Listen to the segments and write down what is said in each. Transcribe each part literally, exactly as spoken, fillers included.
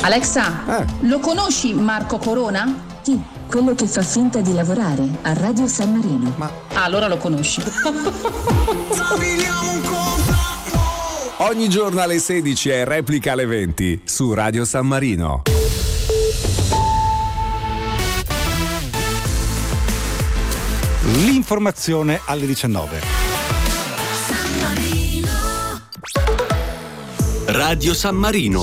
Alexa, Eh. lo conosci Marco Corona? Chi? Quello che fa finta di lavorare a Radio San Marino. Ma Ah, allora lo conosci. ogni giorno alle sedici e replica alle venti su Radio San Marino. L'informazione alle diciannove. Radio San Marino.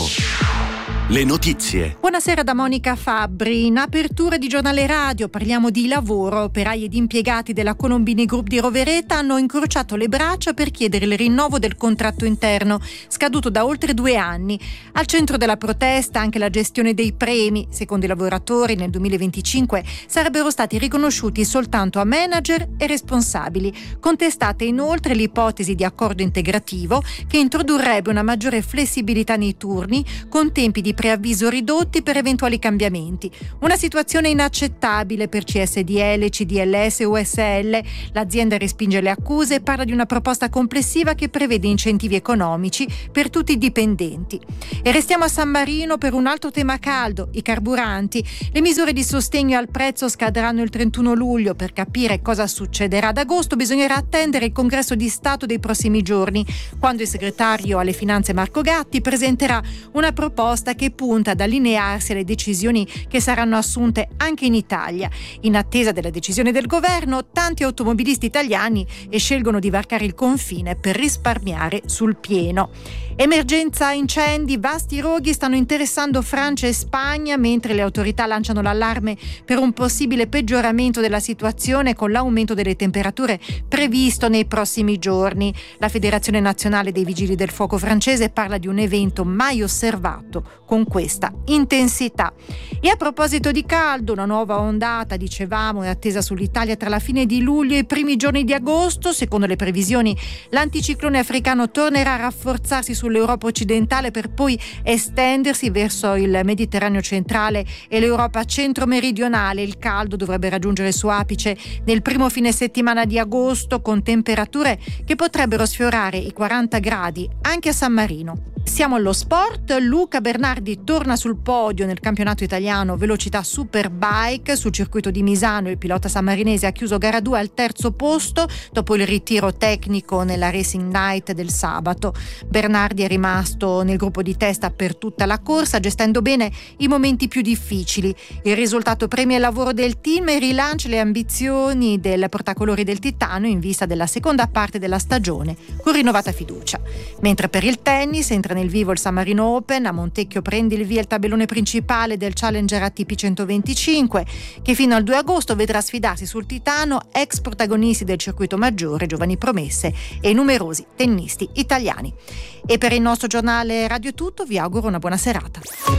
Le notizie. Buonasera da Monica Fabbri. In apertura di giornale radio parliamo di lavoro. Operai ed impiegati della Colombini Group di Rovereta hanno incrociato le braccia per chiedere il rinnovo del contratto interno, scaduto da oltre due anni. Al centro della protesta anche la gestione dei premi. Secondo i lavoratori nel duemilaventicinque sarebbero stati riconosciuti soltanto a manager e responsabili. Contestate inoltre l'ipotesi di accordo integrativo che introdurrebbe una maggiore flessibilità nei turni con tempi di preavviso ridotti per eventuali cambiamenti. Una situazione inaccettabile per C S D L, C D L S e U S L. L'azienda respinge le accuse e parla di una proposta complessiva che prevede incentivi economici per tutti i dipendenti. E restiamo a San Marino per un altro tema caldo, i carburanti. Le misure di sostegno al prezzo scadranno il trentuno luglio. Per capire cosa succederà ad agosto bisognerà attendere il congresso di Stato dei prossimi giorni, quando il segretario alle finanze Marco Gatti presenterà una proposta che punta ad allinearsi alle decisioni che saranno assunte anche in Italia. In attesa della decisione del governo, tanti automobilisti italiani scelgono di varcare il confine per risparmiare sul pieno. Emergenza incendi, vasti roghi stanno interessando Francia e Spagna, mentre le autorità lanciano l'allarme per un possibile peggioramento della situazione con l'aumento delle temperature previsto nei prossimi giorni. La Federazione Nazionale dei Vigili del Fuoco francese parla di un evento mai osservato con questa intensità. E a proposito di caldo, una nuova ondata, dicevamo, è attesa sull'Italia tra la fine di luglio e i primi giorni di agosto. Secondo le previsioni, l'anticiclone africano tornerà a rafforzarsi sull'Europa occidentale per poi estendersi verso il Mediterraneo centrale e l'Europa centro-meridionale. Il caldo dovrebbe raggiungere il suo apice nel primo fine settimana di agosto, con temperature che potrebbero sfiorare i quaranta gradi anche a San Marino. Siamo allo sport. Luca Bernardi torna sul podio nel campionato italiano velocità Superbike. Sul circuito di Misano il pilota sammarinese ha chiuso gara due al terzo posto dopo il ritiro tecnico nella Racing Night del sabato. Bernardi è rimasto nel gruppo di testa per tutta la corsa, gestendo bene i momenti più difficili. Il risultato premia il lavoro del team e rilancia le ambizioni del portacolori del Titano in vista della seconda parte della stagione con rinnovata fiducia. Mentre per il tennis entra nel vivo il San Marino Open. A Montecchio prende il via il tabellone principale del Challenger A T P centoventicinque, che fino al due agosto vedrà sfidarsi sul Titano ex protagonisti del circuito maggiore, giovani promesse e numerosi tennisti italiani. E per il nostro giornale Radio è tutto, vi auguro una buona serata.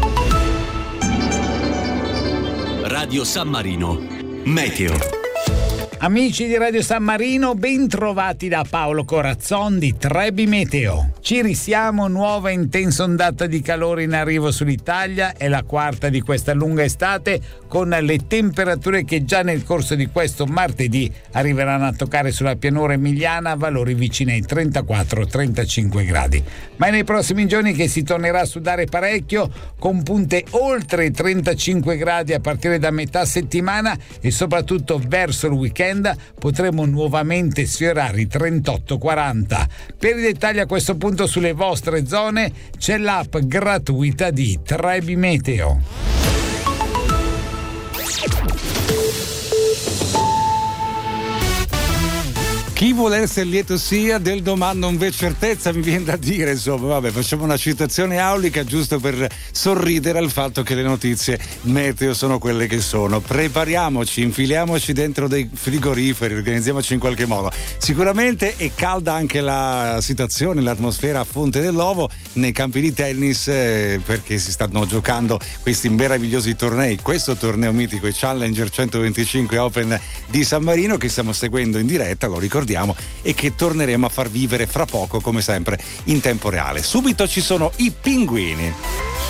Radio San Marino. Meteo. Amici di Radio San Marino, ben trovati da Paolo Corazzon di Trebi Meteo. Ci risiamo, nuova intensa ondata di calore in arrivo sull'Italia, è la quarta di questa lunga estate, con le temperature che già nel corso di questo martedì arriveranno a toccare sulla pianura emiliana valori vicini ai trentaquattro trentacinque gradi. Ma è nei prossimi giorni che si tornerà a sudare parecchio, con punte oltre i trentacinque gradi a partire da metà settimana e soprattutto verso il weekend potremo nuovamente sfiorare i trentotto quaranta. Per i dettagli a questo punto sulle vostre zone c'è l'app gratuita di Trebi Meteo. Chi vuole essere lieto sia, del domani non v'è certezza, mi viene da dire, insomma, vabbè, facciamo una citazione aulica giusto per sorridere al fatto che le notizie meteo sono quelle che sono. Prepariamoci, infiliamoci dentro dei frigoriferi, organizziamoci in qualche modo. Sicuramente è calda anche la situazione, l'atmosfera a Fonte dell'Ovo nei campi di tennis, eh, perché si stanno giocando questi meravigliosi tornei. Questo torneo mitico, il Challenger centoventicinque Open di San Marino, che stiamo seguendo in diretta, lo ricordiamo, e che torneremo a far vivere fra poco, come sempre in tempo reale. Subito ci sono i pinguini.